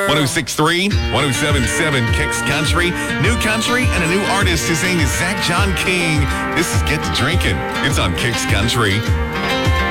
106.3, 107.7 Kicks Country, new country, and a new artist. His name is Zach John King. This is Get to Drinking. It's on Kicks Country.